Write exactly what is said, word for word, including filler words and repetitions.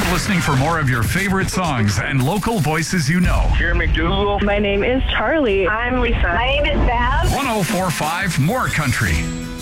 listening for more of your favorite songs and local voices you know. Jerry McDougal. My name is Charlie. I'm Lisa. My name is Bev. one oh four point five More Country.